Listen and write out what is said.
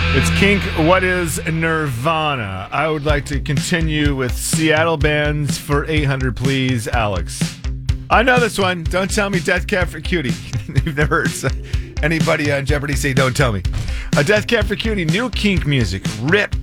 It's Kink. What is Nirvana? I would like to continue with Seattle bands for 800, please, Alex. I know this one. Don't tell me Death Cab for Cutie. You've never heard anybody on Jeopardy say, don't tell me. Death Cab for Cutie, new Kink music. Rip